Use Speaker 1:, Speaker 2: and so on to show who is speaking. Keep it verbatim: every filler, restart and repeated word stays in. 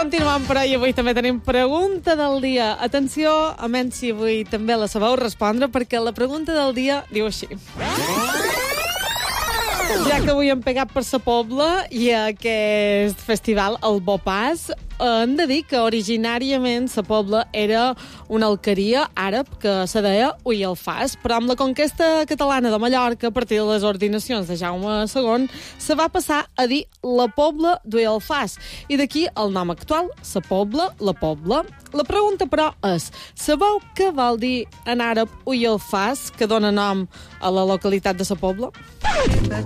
Speaker 1: Continuem, però, i avui també tenim pregunta del dia. Atenció, a menys si avui també la sabeu respondre, perquè la pregunta del dia diu així. Ja que avui hem pegat per sa Pobla i aquest festival, el Bopàs, hem de dir que originàriament sa Pobla era una alqueria àrab que se deia Uyelfas, però amb la conquesta catalana de Mallorca, a partir de les ordinacions de Jaume segon, se va passar a dir la Pobla d'Uyelfas, i d'aquí el nom actual, sa Pobla, la Pobla. La pregunta, però, és: sabeu què vol dir en àrab Uyelfas, que dona nom a la localitat de sa Pobla?